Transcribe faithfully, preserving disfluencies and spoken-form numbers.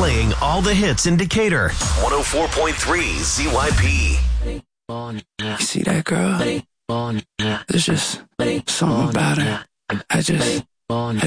playing all the hits in Decatur. one oh four point three Z Y P. You see that girl? There's just something about her. I just...